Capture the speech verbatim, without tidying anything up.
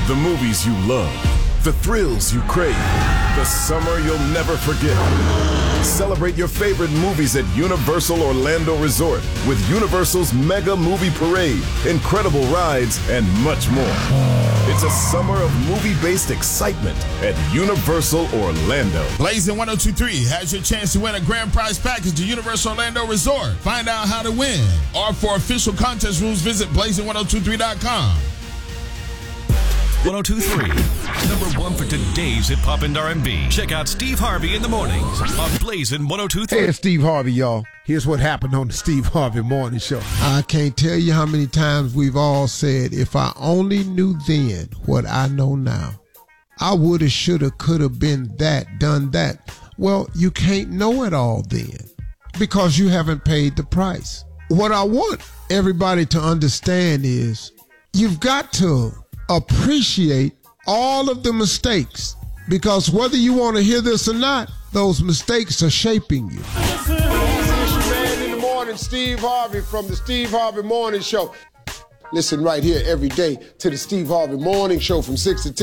The movies you love. The thrills you crave. The summer you'll never forget. Celebrate your favorite movies at Universal Orlando Resort with Universal's Mega Movie Parade, incredible rides, and much more. It's a summer of movie-based excitement at Universal Orlando. Blazing one oh two point three has your chance to win a grand prize package to Universal Orlando Resort. Find out how to win. Or for official contest rules, visit blazing one oh two three dot com. one oh two point three, number one for today's hip hop and R and B. Check out Steve Harvey in the mornings on Blazing one oh two point three. Hey, it's Steve Harvey, y'all. Here's what happened on the Steve Harvey Morning Show. I can't tell you how many times we've all said, if I only knew then what I know now, I woulda, shoulda, coulda been that, done that. Well, you can't know it all then because you haven't paid the price. What I want everybody to understand is you've got to appreciate all of the mistakes, because whether you want to hear this or not, those mistakes are shaping you. Man in the morning, Steve Harvey from the Steve Harvey Morning Show. Listen right here every day to the Steve Harvey Morning Show from six to ten.